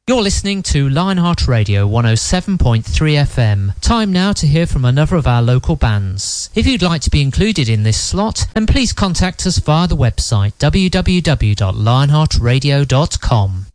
You're listening to Lionheart Radio 107.3 FM. Time now to hear from another of our local bands. If you'd like to be included in this slot, then please contact us via the website www.lionheartradio.com.